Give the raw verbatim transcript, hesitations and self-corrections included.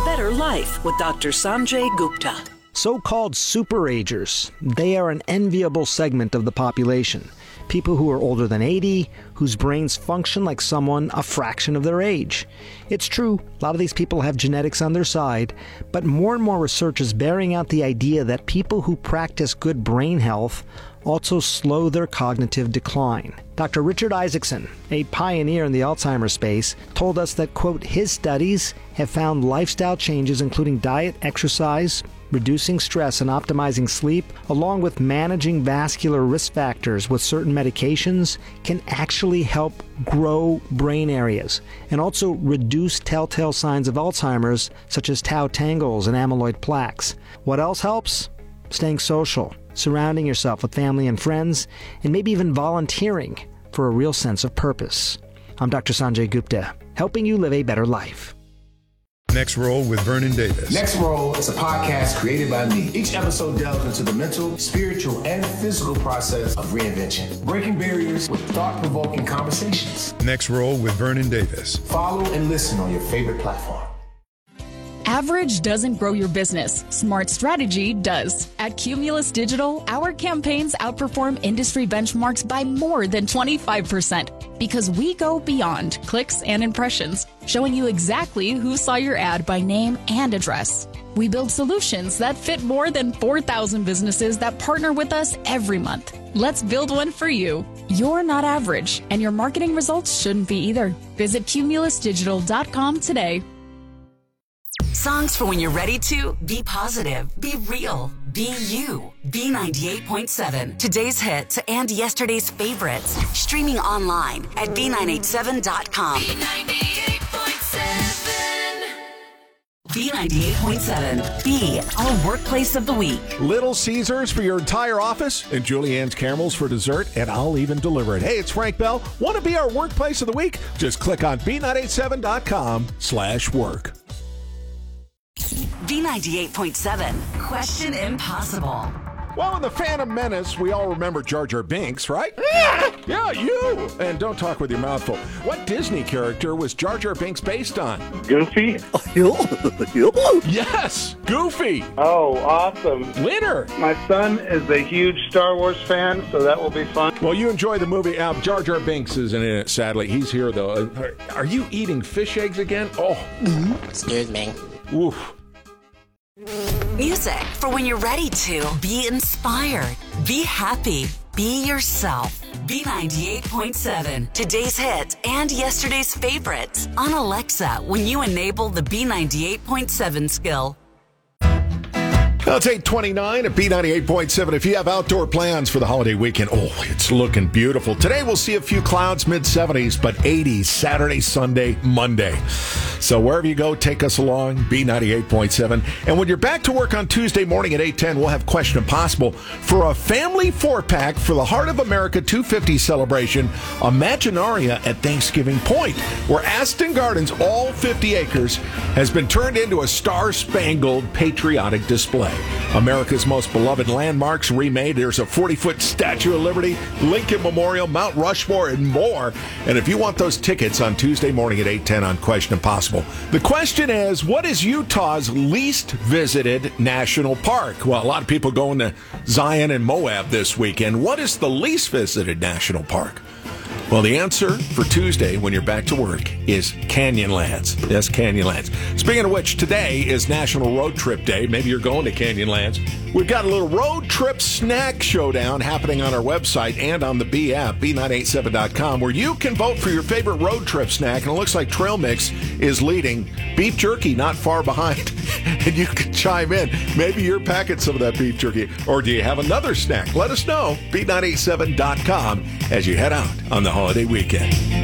better life with Doctor Sanjay Gupta. So-called superagers, they are an enviable segment of the population. People who are older than eighty, whose brains function like someone a fraction of their age. It's true, a lot of these people have genetics on their side, but more and more research is bearing out the idea that people who practice good brain health also slow their cognitive decline. Doctor Richard Isaacson, a pioneer in the Alzheimer's space, told us that, quote, his studies have found lifestyle changes including diet, exercise, reducing stress and optimizing sleep, along with managing vascular risk factors with certain medications, can actually help grow brain areas and also reduce telltale signs of Alzheimer's, such as tau tangles and amyloid plaques. What else helps? Staying social, surrounding yourself with family and friends, and maybe even volunteering for a real sense of purpose. I'm Doctor Sanjay Gupta, helping you live a better life. Next Roll with Vernon Davis. Next Roll is a podcast created by me. Each episode delves into the mental, spiritual, and physical process of reinvention, breaking barriers with thought-provoking conversations. Next Roll with Vernon Davis. Follow and listen on your favorite platform. Average doesn't grow your business. Smart strategy does. At Cumulus Digital, our campaigns outperform industry benchmarks by more than twenty-five percent because we go beyond clicks and impressions, showing you exactly who saw your ad by name and address. We build solutions that fit more than four thousand businesses that partner with us every month. Let's build one for you. You're not average, and your marketing results shouldn't be either. Visit cumulus digital dot com today. Songs for when you're ready to be positive, be real, be you. B ninety-eight point seven. Today's hits and yesterday's favorites. Streaming online at b nine eight seven dot com. B ninety-eight point seven. B ninety-eight point seven. Be our workplace of the week. Little Caesars for your entire office and Julianne's Caramels for dessert, and I'll even deliver it. Hey, it's Frank Bell. Want to be our workplace of the week? Just click on b nine eight seven dot com slash work. B ninety-eight point seven. Question Impossible. Well, in The Phantom Menace, we all remember Jar Jar Binks, right? Yeah, yeah, you! And don't talk with your mouth full. What Disney character was Jar Jar Binks based on? Goofy? Yes, Goofy! Oh, awesome. Winner! My son is a huge Star Wars fan, so that will be fun. Well, you enjoy the movie. Uh, Jar Jar Binks isn't in it, sadly. He's here, though. Are, are you eating fish eggs again? Oh. Excuse me. Oof. Music for when you're ready to be inspired, be happy, be yourself. B ninety-eight point seven. Today's hits and yesterday's favorites on Alexa when you enable the B ninety-eight point seven skill. Well, it's eight twenty-nine at B ninety-eight point seven. If you have outdoor plans for the holiday weekend, oh, it's looking beautiful. Today we'll see a few clouds, mid seventies, but eighties Saturday, Sunday, Monday. So wherever you go, take us along, B ninety-eight point seven. And when you're back to work on Tuesday morning at eight ten, we'll have Question Impossible for a family four-pack for the Heart of America two fifty celebration, Imaginaria at Thanksgiving Point, where Aston Gardens, all fifty acres, has been turned into a star-spangled patriotic display. America's most beloved landmarks remade. There's a forty-foot Statue of Liberty, Lincoln Memorial, Mount Rushmore, and more. And if you want those tickets on Tuesday morning at eight ten on Question Impossible, the question is, what is Utah's least visited national park? Well, a lot of people going to Zion and Moab this weekend. What is the least visited national park? Well, the answer for Tuesday when you're back to work is Canyonlands. Yes, Canyonlands. Speaking of which, today is National Road Trip Day. Maybe you're going to Canyonlands. We've got a little road trip snack showdown happening on our website and on the B app, b nine eight seven dot com, where you can vote for your favorite road trip snack. And it looks like Trail Mix is leading. Beef jerky not far behind. And you can chime in. Maybe you're packing some of that beef jerky. Or do you have another snack? Let us know. b nine eight seven dot com as you head out on the holiday weekend.